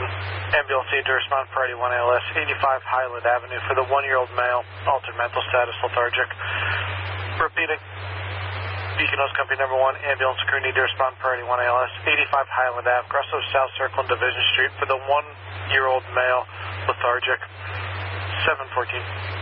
Ambulance need to respond priority 1 ALS, 85 Highland Avenue for the 1-year-old male, altered mental status, lethargic. Repeating. Beacon Hills Company number 1, ambulance crew need to respond priority 1 ALS, 85 Highland Ave, Crossroads South Circle and Division Street for the 1-year-old male, lethargic. 714.